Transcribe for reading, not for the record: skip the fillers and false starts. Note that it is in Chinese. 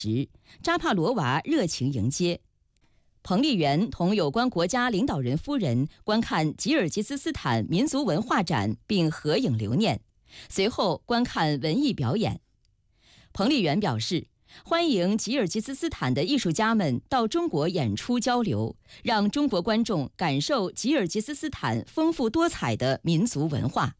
扎帕罗娃热情迎接。彭丽媛同有关国家领导人夫人观看吉尔吉斯斯坦民族文化展并合影留念，随后观看文艺表演。彭丽媛表示，欢迎吉尔吉斯斯坦的艺术家们到中国演出交流，让中国观众感受吉尔吉斯斯坦丰富多彩的民族文化。